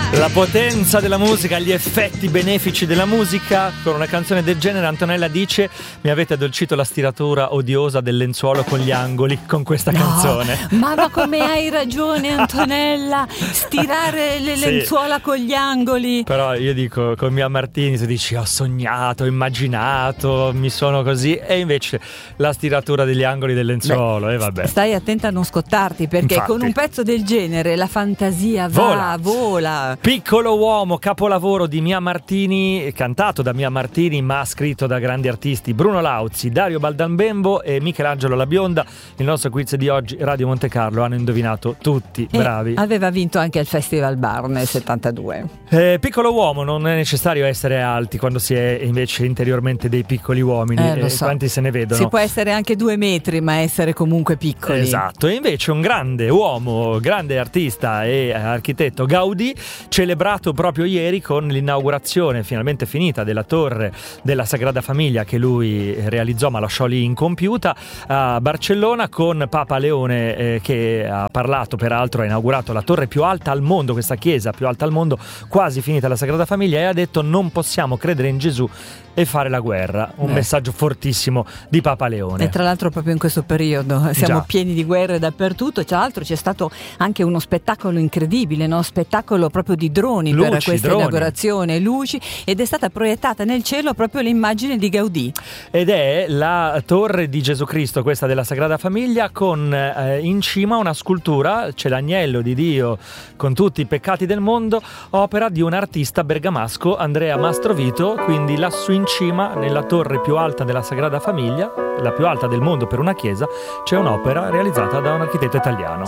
La potenza della musica, gli effetti benefici della musica. Con una canzone del genere Antonella dice: mi avete addolcito la stiratura odiosa del lenzuolo con gli angoli con questa canzone. Ma come hai ragione Antonella, stirare le lenzuola con gli angoli. Però io dico, con Mia Martini tu dici ho sognato, ho immaginato, mi sono così, e invece la stiratura degli angoli del lenzuolo. E vabbè. Stai attenta a non scottarti, perché Infatti, con un pezzo del genere la fantasia vola. Piccolo uomo, capolavoro di Mia Martini, cantato da Mia Martini ma scritto da grandi artisti Bruno Lauzi, Dario Baldambembo e Michelangelo La Bionda. Il nostro quiz di oggi, Radio Monte Carlo, hanno indovinato tutti, bravi. Aveva vinto anche il Festival Bar nel 72. Piccolo uomo, non è necessario essere alti quando si è invece interiormente dei piccoli uomini. Lo so. Quanti se ne vedono? Si può essere anche 2 metri ma essere comunque piccoli. Esatto, e invece un grande uomo, grande artista e architetto, Gaudì, celebrato proprio ieri con l'inaugurazione finalmente finita della torre della Sagrada Famiglia che lui realizzò ma lasciò lì incompiuta a Barcellona, con Papa Leone che ha parlato, peraltro ha inaugurato la torre più alta al mondo, questa chiesa più alta al mondo, quasi finita la Sagrada Famiglia, e ha detto: non possiamo credere in Gesù e fare la guerra. Un messaggio fortissimo di Papa Leone. E tra l'altro proprio in questo periodo siamo pieni di guerre dappertutto. Tra l'altro c'è stato anche uno spettacolo incredibile, spettacolo proprio di droni per questa inaugurazione, luci, ed è stata proiettata nel cielo proprio l'immagine di Gaudì. Ed è la torre di Gesù Cristo, questa della Sagrada Famiglia, con in cima una scultura, c'è l'agnello di Dio con tutti i peccati del mondo, opera di un artista bergamasco, Andrea Mastrovito. Quindi lassù in cima, nella torre più alta della Sagrada Famiglia, la più alta del mondo per una chiesa, c'è un'opera realizzata da un architetto italiano.